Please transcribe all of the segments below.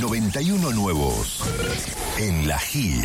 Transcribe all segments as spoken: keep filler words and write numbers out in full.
noventa y uno nuevos en la Hit.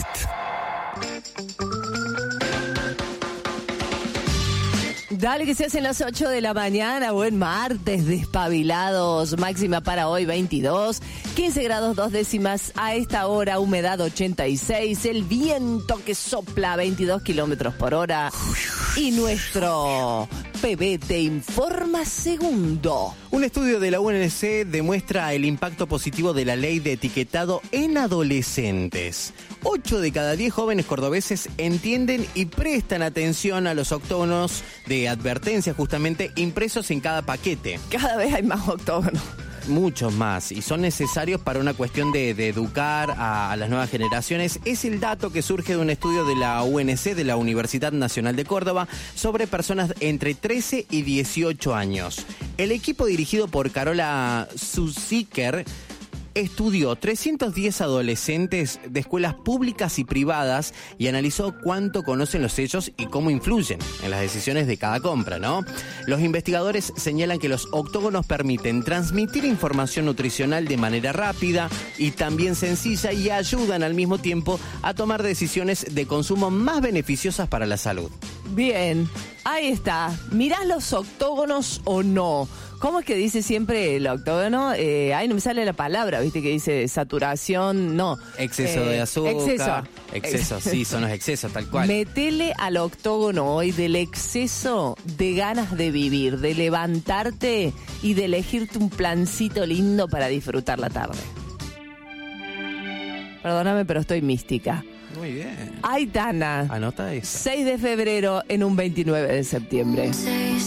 Dale que se hacen las ocho de la mañana, buen martes, despabilados, máxima para hoy veintidós, quince grados dos décimas a esta hora, humedad ochenta y seis, el viento que sopla a veintidós kilómetros por hora y nuestro P B te informa segundo. Un estudio de la U N C demuestra el impacto positivo de la ley de etiquetado en adolescentes. Ocho de cada diez jóvenes cordobeses entienden y prestan atención a los octógonos de advertencia justamente impresos en cada paquete. Cada vez hay más octógonos. Muchos más, y son necesarios para una cuestión de, de educar a, a las nuevas generaciones. Es el dato que surge de un estudio de la U N C, de la Universidad Nacional de Córdoba, sobre personas entre trece y dieciocho años. El equipo dirigido por Carola Susiker estudió trescientos diez adolescentes de escuelas públicas y privadas y analizó cuánto conocen los sellos y cómo influyen en las decisiones de cada compra, ¿no? Los investigadores señalan que los octógonos permiten transmitir información nutricional de manera rápida y también sencilla y ayudan al mismo tiempo a tomar decisiones de consumo más beneficiosas para la salud. Bien, ahí está. ¿Mirás los octógonos o no? ¿Cómo es que dice siempre el octógono? Eh, ay, no me sale la palabra, ¿viste? Que dice saturación, no. Exceso eh, de azúcar. Exceso. Exceso, sí, son los excesos, tal cual. Metele al octógono hoy del exceso de ganas de vivir, de levantarte y de elegirte un plancito lindo para disfrutar la tarde. Perdóname, pero estoy mística. Muy bien. Aitana. Anota eso. seis de febrero en un veintinueve de septiembre.